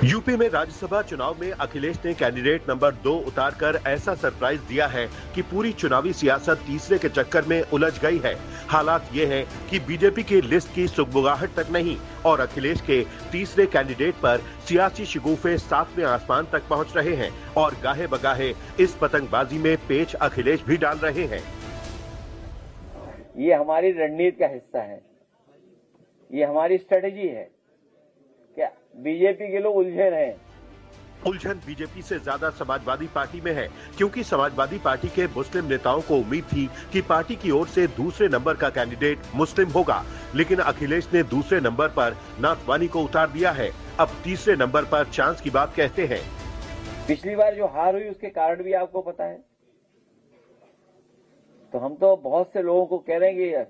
UP में राज्यसभा चुनाव में अखिलेश ने कैंडिडेट नंबर 2 उतारकर ऐसा सरप्राइज दिया है कि पूरी चुनावी सियासत तीसरे के चक्कर में उलझ गई है। हालात ये है कि बीजेपी की लिस्ट की सुगबुगाहट तक नहीं और अखिलेश के तीसरे कैंडिडेट पर सियासी शिगुफे सातवें आसमान तक पहुंच रहे हैं और गाहे बगाहे इस पतंगबाजी में पेच अखिलेश भी डाल रहे हैं। ये हमारी रणनीति का हिस्सा है, ये हमारी स्ट्रेटेजी है। क्या बीजेपी के लोग उलझे रहे? उलझन बीजेपी से ज्यादा समाजवादी पार्टी में है, क्योंकि समाजवादी पार्टी के मुस्लिम नेताओं को उम्मीद थी कि पार्टी की ओर से दूसरे नंबर का कैंडिडेट मुस्लिम होगा, लेकिन अखिलेश ने दूसरे नंबर पर नाथवानी को उतार दिया है। अब तीसरे नंबर पर चांस की बात कहते हैं। पिछली बार जो हार हुई उसके कारण भी आपको पता है, तो हम तो बहुत से लोगों को कह रहे हैं कि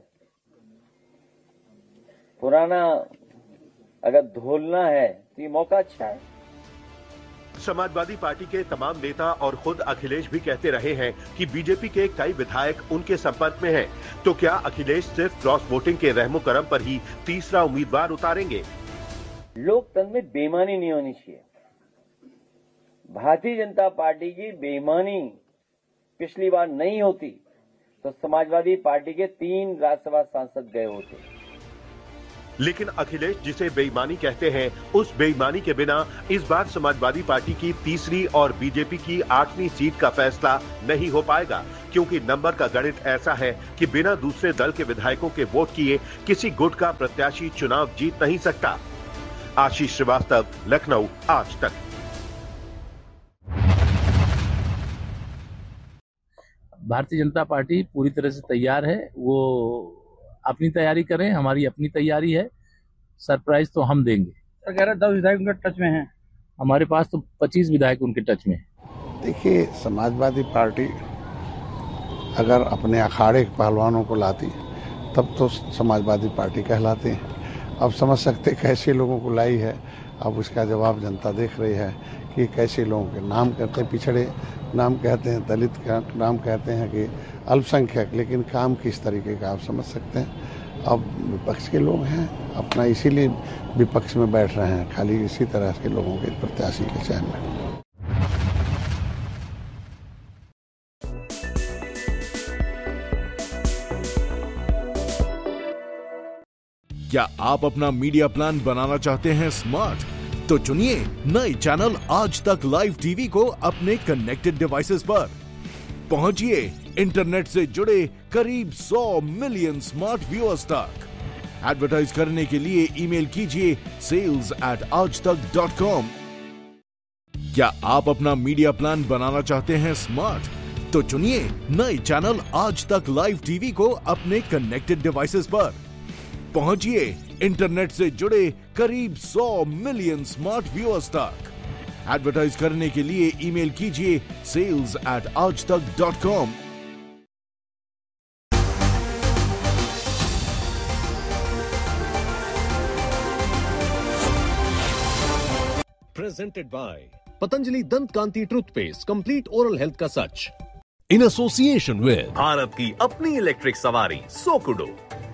पुराना अगर धोलना है तो ये मौका अच्छा है। समाजवादी पार्टी के तमाम नेता और खुद अखिलेश भी कहते रहे हैं कि बीजेपी के कई विधायक उनके संपर्क में हैं, तो क्या अखिलेश सिर्फ क्रॉस वोटिंग के रहमो करम पर ही तीसरा उम्मीदवार उतारेंगे? लोकतंत्र में बेईमानी नहीं होनी चाहिए। भारतीय जनता पार्टी की बेईमानी पिछली बार नहीं होती तो समाजवादी पार्टी के 3 राज्यसभा सांसद गए होते। लेकिन अखिलेश जिसे बेईमानी कहते हैं, उस बेईमानी के बिना इस बार समाजवादी पार्टी की तीसरी और बीजेपी की 8वीं सीट का फैसला नहीं हो पाएगा, क्योंकि नंबर का गणित ऐसा है कि बिना दूसरे दल के विधायकों के वोट किए किसी गुट का प्रत्याशी चुनाव जीत नहीं सकता। आशीष श्रीवास्तव, लखनऊ, आज तक। भारतीय जनता पार्टी पूरी तरह से तैयार है, वो अपनी तैयारी करें, हमारी अपनी तैयारी है। सरप्राइज तो हम देंगे। तो कह रहे 10 विधायक उनके टच में हैं। हमारे पास तो 25 विधायक उनके टच में हैं। देखिए, समाजवादी पार्टी अगर अपने अखाड़े के पहलवानों को लाती तब तो समाजवादी पार्टी कहलाती है। अब समझ सकते कैसे लोगों को लाई है, अब उसका जवाब जनता देख रही है कि कैसे लोगों के नाम कहते हैं, पिछड़े नाम कहते हैं, दलित का नाम कहते हैं कि अल्पसंख्यक, लेकिन काम किस तरीके का आप समझ सकते हैं। अब विपक्ष के लोग हैं, अपना इसीलिए विपक्ष में बैठ रहे हैं, खाली इसी तरह के लोगों के प्रत्याशी के चयन में। क्या आप अपना मीडिया प्लान बनाना चाहते हैं स्मार्ट? तो चुनिए नए चैनल आज तक लाइव टीवी को अपने कनेक्टेड डिवाइसेस पर। पहुंचिए इंटरनेट से जुड़े करीब 100 मिलियन स्मार्ट व्यूअर्स तक। एडवर्टाइज करने के लिए ईमेल कीजिए sales@aajtak.com। क्या आप अपना मीडिया प्लान बनाना चाहते हैं स्मार्ट? तो चुनिए नए चैनल आज तक लाइव टीवी को अपने कनेक्टेड डिवाइसेस पर। पहुंचिए इंटरनेट से जुड़े करीब 100 मिलियन स्मार्ट व्यूअर्स तक। एडवर्टाइज करने के लिए ईमेल कीजिए sales@aajtak.com। Presented by Patanjali Dant Kanti Toothpaste, Complete Oral Health का सच। In association with भारत की अपनी इलेक्ट्रिक सवारी सोकुडो।